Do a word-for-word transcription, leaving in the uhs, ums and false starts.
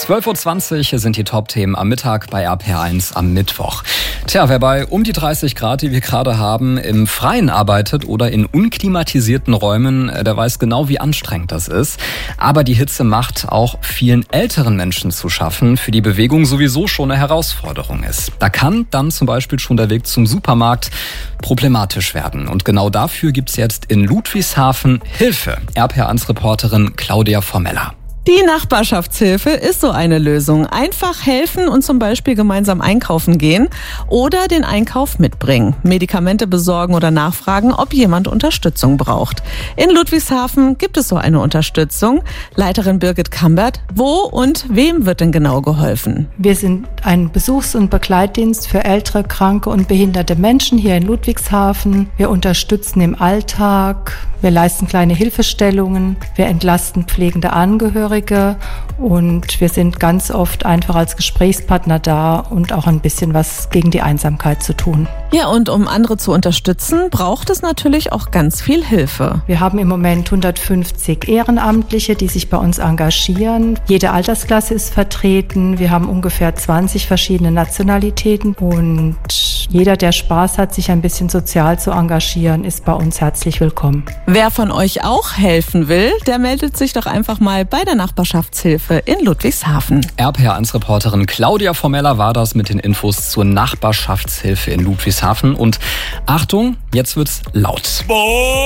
zwölf Uhr zwanzig sind die Top-Themen am Mittag bei R P R eins am Mittwoch. Tja, wer bei um die dreißig Grad, die wir gerade haben, im Freien arbeitet oder in unklimatisierten Räumen, der weiß genau, wie anstrengend das ist. Aber die Hitze macht auch vielen älteren Menschen zu schaffen, für die Bewegung sowieso schon eine Herausforderung ist. Da kann dann zum Beispiel schon der Weg zum Supermarkt problematisch werden. Und genau dafür gibt's jetzt in Ludwigshafen Hilfe. R P R eins Reporterin Claudia Formella. Die Nachbarschaftshilfe ist so eine Lösung. Einfach helfen und zum Beispiel gemeinsam einkaufen gehen oder den Einkauf mitbringen, Medikamente besorgen oder nachfragen, ob jemand Unterstützung braucht. In Ludwigshafen gibt es so eine Unterstützung. Leiterin Birgit Kambert, wo und wem wird denn genau geholfen? Wir sind ein Besuchs- und Begleitdienst für ältere, kranke und behinderte Menschen hier in Ludwigshafen. Wir unterstützen im Alltag, wir leisten kleine Hilfestellungen, wir entlasten pflegende Angehörige und wir sind ganz oft einfach als Gesprächspartner da und auch ein bisschen was gegen die Einsamkeit zu tun. Ja, und um andere zu unterstützen, braucht es natürlich auch ganz viel Hilfe. Wir haben im Moment hundertfünfzig Ehrenamtliche, die sich bei uns engagieren. Jede Altersklasse ist vertreten. Wir haben ungefähr zwanzig verschiedene Nationalitäten und jeder, der Spaß hat, sich ein bisschen sozial zu engagieren, ist bei uns herzlich willkommen. Wer von euch auch helfen will, der meldet sich doch einfach mal bei der Nachbarschaftshilfe in Ludwigshafen. R P R eins Reporterin Claudia Formella war das mit den Infos zur Nachbarschaftshilfe in Ludwigshafen. Und Achtung, jetzt wird's laut.